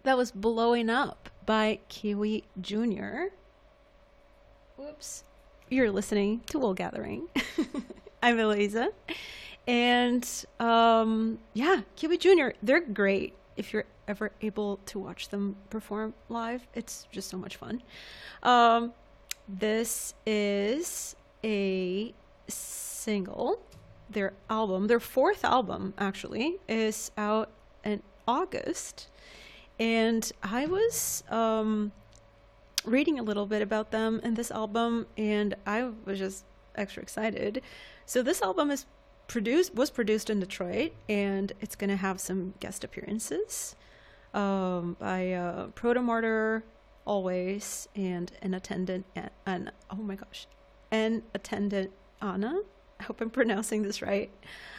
that was Blowing Up by Kiwi Jr. Whoops. You're listening to Wool Gathering. I'm Eliza. And yeah, Kiwi Jr., they're great. If you're ever able to watch them perform live, it's just so much fun. This is a single. Their album, their fourth album actually, is out in August. And I was reading a little bit about them and this album, and I was just extra excited. So this album was produced in Detroit, and it's going to have some guest appearances by Proto Martyr, Always, and an attendant, and oh my gosh, an attendant Anna. I hope I'm pronouncing this right,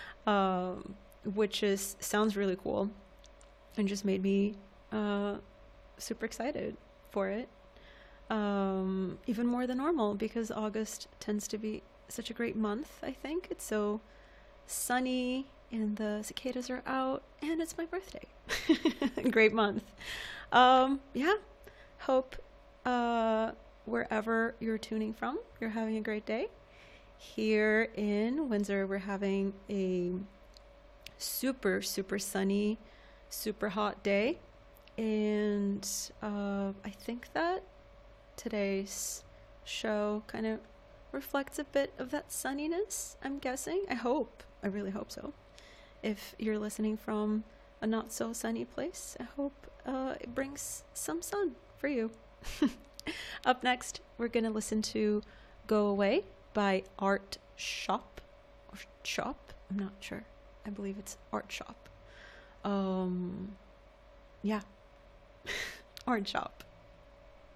which sounds really cool, and just made me super excited for it, even more than normal, because August tends to be such a great month. I think it's so sunny and the cicadas are out and it's my birthday. Great month. Yeah, hope wherever you're tuning from, you're having a great day. Here in Windsor, we're having a super sunny, super hot day, and I think that today's show kind of reflects a bit of that sunniness, I'm guessing. I really hope so. If you're listening from a not so sunny place, I hope it brings some sun for you. Up next, we're going to listen to Go Away by Art Shop, or Shop, I'm not sure. I believe it's Art Shop. Yeah. Art Shop.